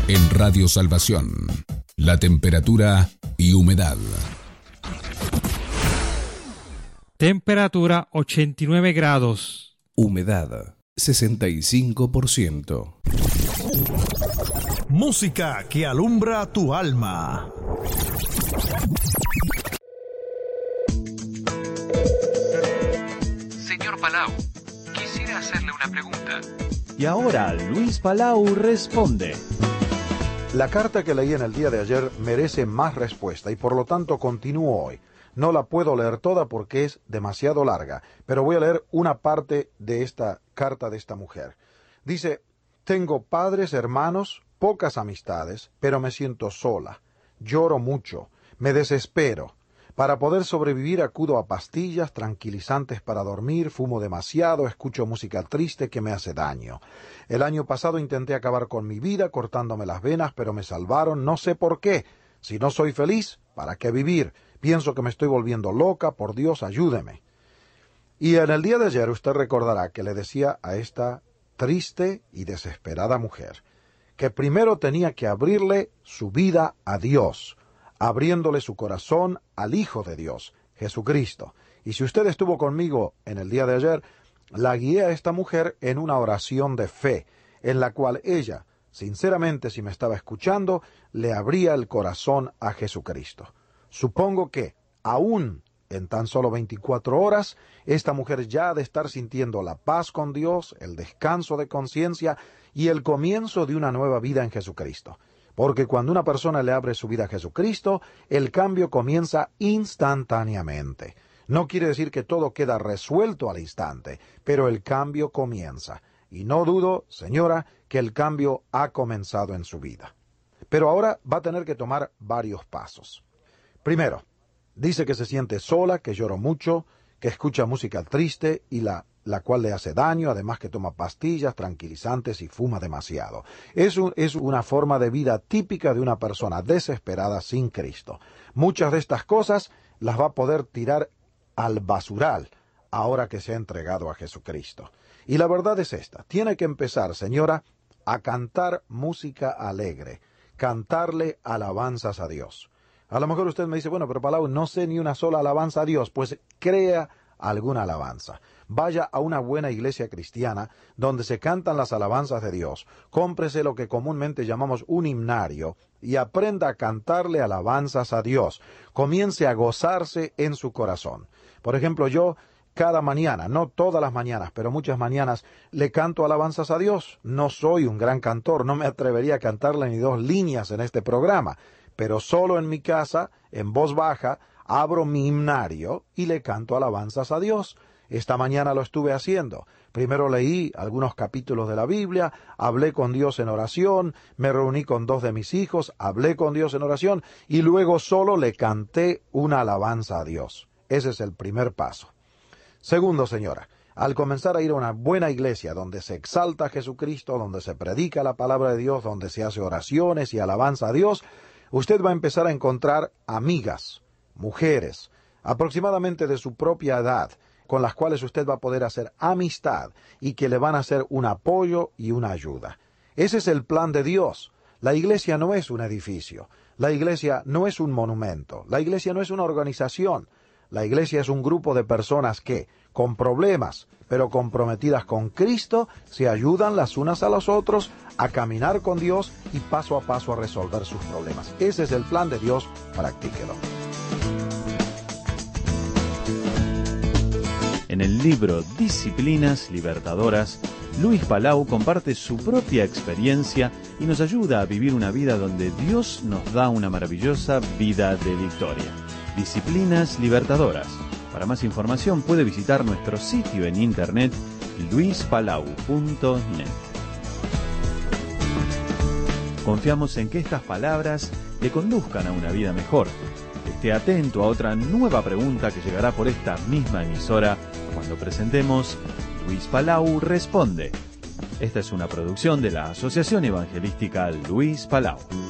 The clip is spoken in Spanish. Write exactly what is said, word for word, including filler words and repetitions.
En Radio Salvación, la temperatura y humedad. Temperatura ochenta y nueve grados. Humedad sesenta y cinco por ciento. Música que alumbra tu alma. Señor Palau, quisiera hacerle una pregunta. Y ahora Luis Palau responde. La carta que leí en el día de ayer merece más respuesta y por lo tanto continúo hoy. No la puedo leer toda porque es demasiado larga, pero voy a leer una parte de esta carta de esta mujer. Dice: tengo padres, hermanos, pocas amistades, pero me siento sola. Lloro mucho, me desespero. Para poder sobrevivir acudo a pastillas, tranquilizantes para dormir, fumo demasiado, escucho música triste que me hace daño. El año pasado intenté acabar con mi vida cortándome las venas, pero me salvaron, no sé por qué. Si no soy feliz, ¿para qué vivir? Pienso que me estoy volviendo loca, por Dios, ayúdeme. Y en el día de ayer usted recordará que le decía a esta triste y desesperada mujer que primero tenía que abrirle su vida a Dios, abriéndole su corazón al Hijo de Dios, Jesucristo. Y si usted estuvo conmigo en el día de ayer, la guié a esta mujer en una oración de fe, en la cual ella, sinceramente, si me estaba escuchando, le abría el corazón a Jesucristo. Supongo que, aún en tan solo veinticuatro horas, esta mujer ya ha de estar sintiendo la paz con Dios, el descanso de conciencia y el comienzo de una nueva vida en Jesucristo. Porque cuando una persona le abre su vida a Jesucristo, el cambio comienza instantáneamente. No quiere decir que todo queda resuelto al instante, pero el cambio comienza. Y no dudo, señora, que el cambio ha comenzado en su vida. Pero ahora va a tener que tomar varios pasos. Primero, dice que se siente sola, que llora mucho, que escucha música triste y la, la cual le hace daño, además que toma pastillas, tranquilizantes y fuma demasiado. Es, un, es una forma de vida típica de una persona desesperada sin Cristo. Muchas de estas cosas las va a poder tirar al basural ahora que se ha entregado a Jesucristo. Y la verdad es esta: tiene que empezar, señora, a cantar música alegre, cantarle alabanzas a Dios. A lo mejor usted me dice, bueno, pero Palau, no sé ni una sola alabanza a Dios. Pues crea alguna alabanza. Vaya a una buena iglesia cristiana donde se cantan las alabanzas de Dios. Cómprese lo que comúnmente llamamos un himnario y aprenda a cantarle alabanzas a Dios. Comience a gozarse en su corazón. Por ejemplo, yo cada mañana, no todas las mañanas, pero muchas mañanas, le canto alabanzas a Dios. No soy un gran cantor, no me atrevería a cantarle ni dos líneas en este programa. Pero solo en mi casa, en voz baja, abro mi himnario y le canto alabanzas a Dios. Esta mañana lo estuve haciendo. Primero leí algunos capítulos de la Biblia, hablé con Dios en oración, me reuní con dos de mis hijos, hablé con Dios en oración y luego solo le canté una alabanza a Dios. Ese es el primer paso. Segundo, señora, al comenzar a ir a una buena iglesia donde se exalta a Jesucristo, donde se predica la palabra de Dios, donde se hace oraciones y alabanza a Dios, usted va a empezar a encontrar amigas, mujeres, aproximadamente de su propia edad, con las cuales usted va a poder hacer amistad y que le van a hacer un apoyo y una ayuda. Ese es el plan de Dios. La iglesia no es un edificio, la iglesia no es un monumento, la iglesia no es una organización. La iglesia es un grupo de personas que, con problemas, pero comprometidas con Cristo, se ayudan las unas a los otros a caminar con Dios y paso a paso a resolver sus problemas. Ese es el plan de Dios, practíquelo. En el libro Disciplinas Libertadoras, Luis Palau comparte su propia experiencia y nos ayuda a vivir una vida donde Dios nos da una maravillosa vida de victoria. Disciplinas Libertadoras. Para más información puede visitar nuestro sitio en internet luis palau punto net. Confiamos en que estas palabras le conduzcan a una vida mejor. Esté atento a otra nueva pregunta que llegará por esta misma emisora cuando presentemos Luis Palau Responde. Esta es una producción de la Asociación Evangelística Luis Palau.